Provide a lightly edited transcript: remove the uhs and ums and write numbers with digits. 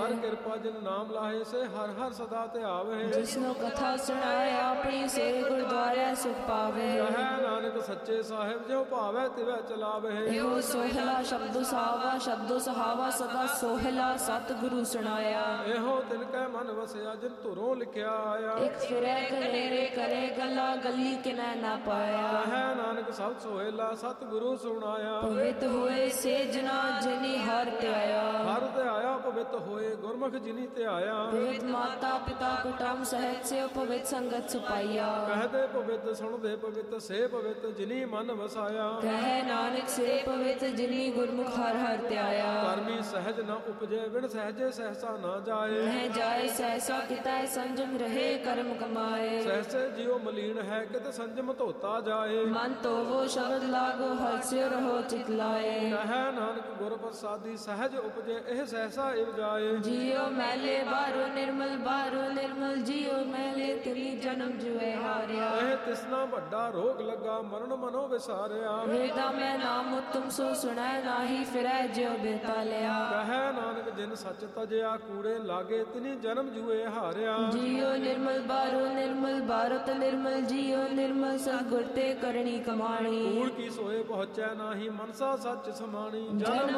ਹਰ ਕਿਰਪਾ ਜਿਨ ਨਾਮ ਲਾਹੇ ਸੇ ਹਰ ਹਰ ਸਦਾ ਧਿਆਵੇ। ਜਿਸਨੂੰ ਕਥਾ ਸੁਣਾਏ ਆਪਣੀ ਸੇ ਗੁਰਦੁਆਰੇ ਸੁਖ ਪਾਵੇ। ਕਹੈ ਨਾਨਕ ਸੱਚੇ ਸਾਹਿਬ ਜੋ ਭਾਵੈ ਤਿਵੈ ਚਲਾਵੇ। ਇਹੋ ਸੋਹਿਲਾ ਸ਼ਬਦ ਸੁਹਾਵਾ ਸ਼ਬਦ ਸੁਹਾਵਾ ਸਦਾ ਸੋਹਿਲਾ ਸਤਿਗੁਰੂ ਸੁਣਾਇਆ। ਇਹੋ ਤਿਨ ਕੈ ਮਨ ਵਸਿਆ ਜਿਨ ਧੁਰੋਂ ਲਿਖਿਆ ਆਇਆ। ਇੱਕ ਫਿਰੈ ਕਨੇਰੇ ਕਰੇ ਗੱਲਾਂ ਗੱਲੀ ਕਿਨੈ ਨਾ ਪਾਇਆ। ਕਹੈ ਨਾਨਕ ਸਭ ਸੋਹਿਲਾ ਸਤਿਗੁਰੂ ਸੁਣਾਇਆ। ਪਵਿੱਤ ਹੋਏ ਸੇ ਜਨਾ ਜਿਨੀ ਹਰਿ ਧਿਆਇਆ। ਹਰਿ ਧਿਆਇਆ ਪਵਿੱਤ ਹੋਏ ਗੁਰਮੁਖ ਜਿਨੀ ਧਿਆਇਆ। ਪਵਿੱਤ ਮਾਤਾ ਪਿਤਾ ਕੁਟੁੰਬ ਸਹਿਤ ਸੇ ਪਵਿੱਤ ਸੰਗਤ ਸੁਪਾਈਆ। ਕਹਦੇ ਪਵਿੱਤ ਸੁਣਦੇ ਪਵਿੱਤ ਸੇ ਪਵਿੱਤ ਜਿਨੀ ਮਨ ਵਸਾਇਆ। ਕਹੈ ਨਾਨਕ ਸੇ ਪਵਿੱਤ ਜਿਨੀ ਗੁਰਮੁਖ ਹਰਿ ਹਰਿ ਧਿਆਇਆ। ਧਰਮੀ ਸਹਿਜ ਨ ਉਪਜੇ ਵਿਣ ਸਹਿਜੇ ਸਹਿਸਾ ਨਾ ਜਾਏ। ਨਹਿ ਜਾਏ ਸਹਿਸਾ ਕਿਤੈ ਸੰਜਮ ਰਹੇ ਕਰਮ ਕਮਾਏ। ਸਹਿਸੇ ਜਿਉ ਮਲੀਨ ਹੈ ਕਿਤ ਸੰਜਮ ਧੋਤਾ ਜਾਏ। ਮਨ ਧੋਵੋ ਸ਼ਬਦ ਲਾਗੋ ਹਰਿ ਰਹੋ ਚਿਤ ਲਾਏ। ਕਹੈ ਨਾਨਕ ਗੁਰ ਪ੍ਰਸਾਦੀ ਸਹਿਜ ਉਪਜੇ ਇਹ ਸਹਿਸਾ ਇਵ ਜਾਏ। ਜੀਉ ਮੈਲੇ ਬਾਹਰੋ ਨਿਰਮਲ ਜੀਉ ਮੈਲੇ ਤਿਨੀ ਜਨਮ ਜੁਏ ਹਾਰਿਆ। ਇਹ ਤਿਸਨਾ ਵੱਡਾ ਰੋਗ ਲੱਗਾ ਮਰਨ ਮਨੋ ਵਿਸਾਰਿਆ। ਵੇਦਾ ਮੈਂ ਨਾਮ ਉਤਮ ਸੋ ਸੁਣੈ ਨਾਹੀ ਫਿਰੈ ਜਿਉ ਬੇਤਾ ਲਿਆ। ਕਹੈ ਨਾਨਕ ਜਿਨ ਸੱਚ ਤਜਿਆ ਕੂੜੇ ਲਾਗੇ ਤਿਨੀ ਜਨਮ ਜੂਏ ਹਾਰਿਆ। ਜੀਉ ਨਿਰਮਲ ਬਾਰਤ ਨਿਰਮਲ ਜੀਉ ਨਿਰਮਲ ਸਤਿਗੁਰ ਤੇ ਕਰਨੀ ਕਮਾਣੀ। ਕੂੜ ਕੀ ਸੋਏ ਪਹੁੰਚੈ ਨਾਹੀ ਮਨਸਾ ਸੱਚ ਸਮਾਣੀ। ਜਨਮ